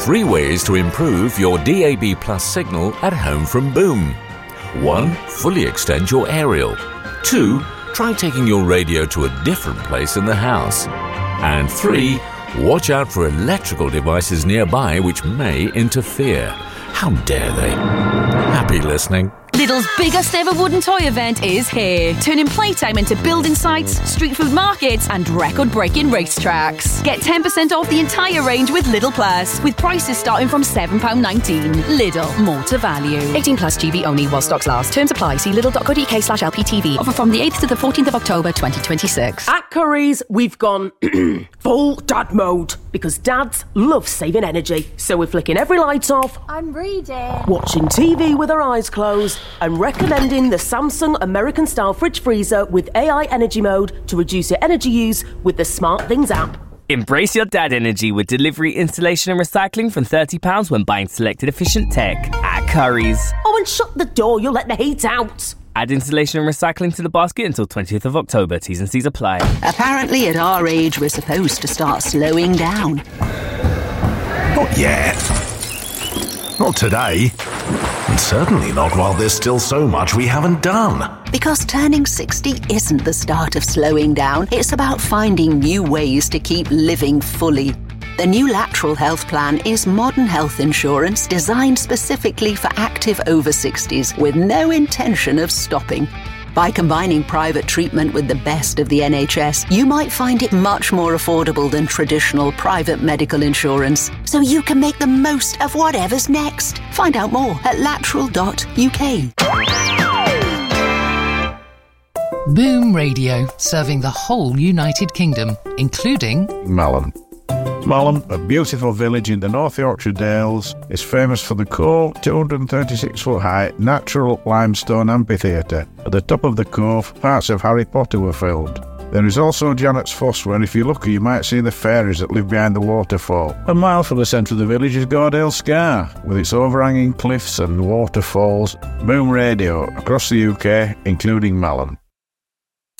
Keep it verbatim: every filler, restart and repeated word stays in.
three ways to improve your D A B Plus signal at home from Boom. One, fully extend your aerial. Two, try taking your radio to a different place in the house. And three, watch out for electrical devices nearby which may interfere. How dare they? Happy listening. Lidl's biggest ever wooden toy event is here, turning playtime into building sites, street food markets and record-breaking racetracks. Get ten percent off the entire range with Lidl Plus, with prices starting from seven pounds nineteen. Lidl, more to value. eighteen plus G B only while stocks last. Terms apply. See lidl.co.uk slash LPTV. Offer from the eighth to the fourteenth of October twenty twenty-six. At Curry's, we've gone full dad mode, because dads love saving energy. So we're flicking every light off, I'm reading, watching T V with our eyes closed, and recommending the Samsung American-style fridge freezer with A I energy mode to reduce your energy use with the SmartThings app. Embrace your dad energy with delivery, installation and recycling from thirty pounds when buying selected efficient tech at Curry's. Oh, and shut the door, you'll let the heat out. Add installation and recycling to the basket until twentieth of October. T's and C's apply. Apparently at our age we're supposed to start slowing down. Not yet. Not today. And certainly not while there's still so much we haven't done. Because turning sixty isn't the start of slowing down. It's about finding new ways to keep living fully. The new Lateral Health Plan is modern health insurance designed specifically for active over sixties with no intention of stopping. By combining private treatment with the best of the N H S, you might find it much more affordable than traditional private medical insurance, so you can make the most of whatever's next. Find out more at lateral dot U K. Boom Radio, serving the whole United Kingdom, including Malham. Malham, a beautiful village in the North Yorkshire Dales, is famous for the cool, two hundred thirty-six foot high, natural limestone amphitheatre. At the top of the cove, parts of Harry Potter were filmed. There is also Janet's Foss, where if you're lucky you might see the fairies that live behind the waterfall. A mile from the centre of the village is Gordale Scar, with its overhanging cliffs and waterfalls. Boom Radio, across the U K, including Malham.